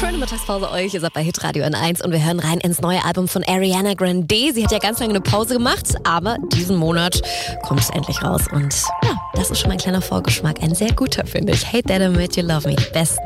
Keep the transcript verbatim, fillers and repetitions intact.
Schöne Mittagspause euch. Ihr seid bei Hitradio N eins und wir hören rein ins neue Album von Ariana Grande. Sie hat ja ganz lange eine Pause gemacht, aber diesen Monat kommt es endlich raus. Und ja, das ist schon mal ein kleiner Vorgeschmack. Ein sehr guter, finde ich. Hate That I Made You Love Me. Die besten